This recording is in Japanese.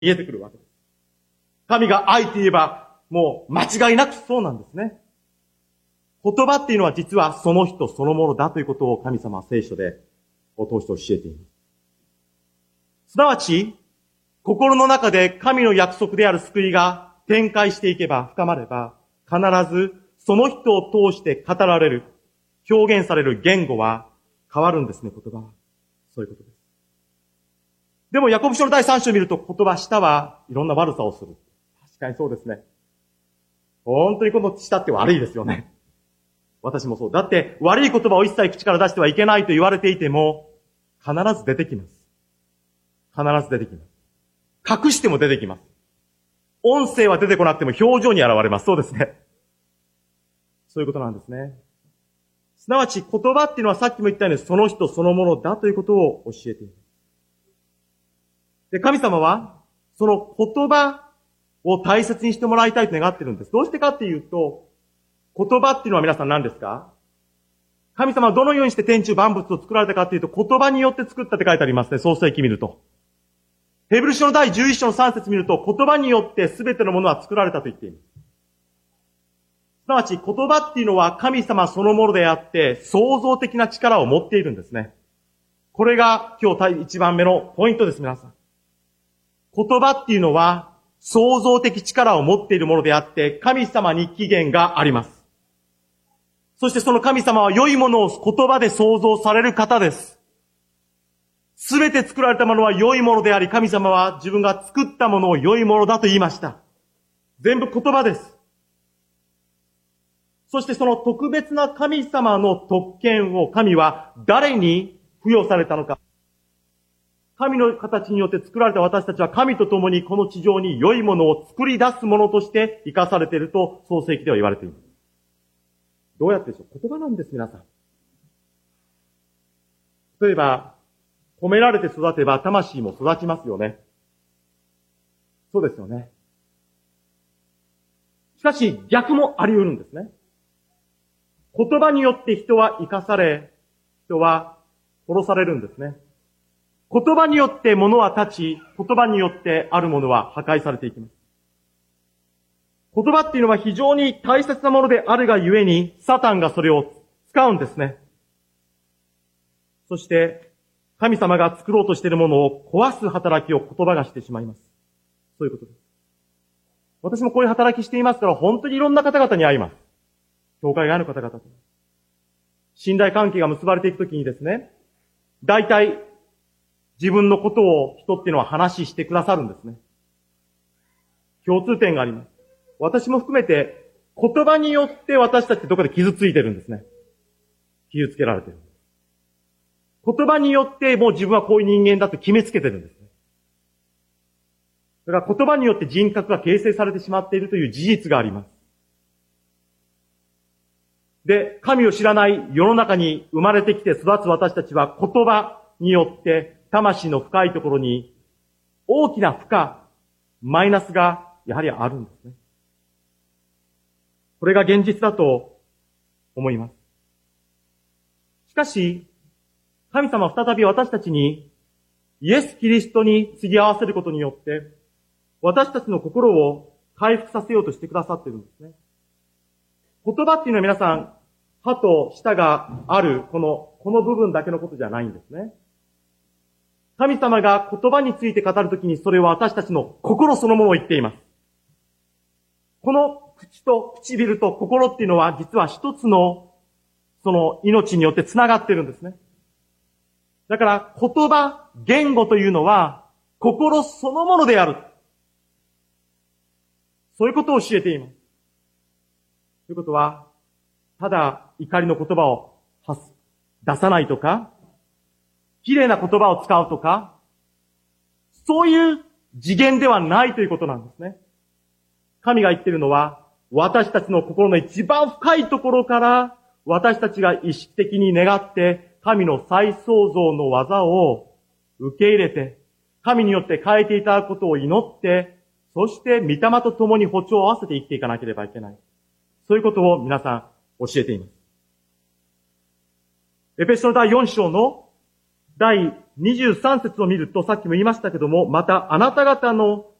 見えてくるわけです。神が愛と言えば、もう間違いなくそうなんですね。言葉っていうのは実はその人そのものだということを神様は聖書でを通して教えています。すなわち、心の中で神の約束である救いが展開していけば、深まれば、必ずその人を通して語られる、表現される言語は変わるんですね、言葉は。そういうことです。でも、ヤコブ書の第3章を見ると、言葉、舌はいろんな悪さをする。確かにそうですね。本当にこの舌って悪いですよね。私もそう。だって、悪い言葉を一切口から出してはいけないと言われていても、必ず出てきます。必ず出てきます。隠しても出てきます。音声は出てこなくても表情に現れます。そうですね。そういうことなんですね。すなわち言葉っていうのはさっきも言ったようにその人そのものだということを教えています。で、神様はその言葉を大切にしてもらいたいと願っているんです。どうしてかっていうと、言葉っていうのは皆さん何ですか？神様はどのようにして天地万物を作られたかっていうと、言葉によって作ったって書いてありますね。創世記見ると。ヘブル書の第11章の3節見ると、言葉によって全てのものは作られたと言っています。すなわち言葉っていうのは神様そのものであって、創造的な力を持っているんですね。これが今日一番目のポイントです、皆さん。言葉っていうのは創造的力を持っているものであって、神様に起源があります。そしてその神様は良いものを言葉で創造される方です。すべて作られたものは良いものであり、神様は自分が作ったものを良いものだと言いました。全部言葉です。そしてその特別な神様の特権を神は誰に付与されたのか。神の形によって作られた私たちは神と共にこの地上に良いものを作り出すものとして生かされていると創世記では言われています。どうやってでしょう？言葉なんです、皆さん。例えば、褒められて育てば魂も育ちますよね。そうですよね。しかし逆もあり得るんですね。言葉によって人は生かされ、人は殺されるんですね。言葉によって物は立ち、言葉によってあるものは破壊されていきます。言葉っていうのは非常に大切なものであるがゆえに、サタンがそれを使うんですね。そして、神様が作ろうとしているものを壊す働きを言葉がしてしまいます。そういうことです。私もこういう働きしていますから、本当にいろんな方々に会います。教会外の方々と。信頼関係が結ばれていくときにですね、大体、自分のことを人っていうのは話してくださるんですね。共通点があります。私も含めて、言葉によって私たちってどこで傷ついてるんですね。傷つけられてる。言葉によってもう自分はこういう人間だと決めつけてるんですね。だから言葉によって人格が形成されてしまっているという事実があります。で、神を知らない世の中に生まれてきて育つ私たちは言葉によって魂の深いところに大きな負荷、マイナスがやはりあるんですね。これが現実だと思います。しかし、神様は再び私たちにイエス・キリストに継ぎ合わせることによって、私たちの心を回復させようとしてくださっているんですね。言葉っていうのは皆さん、歯と舌があるこの部分だけのことじゃないんですね。神様が言葉について語るときにそれは私たちの心そのものを言っています。この口と唇と心っていうのは実は一つのその命によって繋がっているんですね。だから言葉、言語というのは心そのものである。そういうことを教えています。ということは、ただ怒りの言葉を出さないとか、綺麗な言葉を使うとか、そういう次元ではないということなんですね。神が言っているのは、私たちの心の一番深いところから、私たちが意識的に願って、神の再創造の技を受け入れて、神によって変えていただくことを祈って、そして御霊と共に歩調を合わせて生きていかなければいけない。そういうことを皆さん教えています。エペソの第4章の第23節を見ると、さっきも言いましたけども、またあなた方の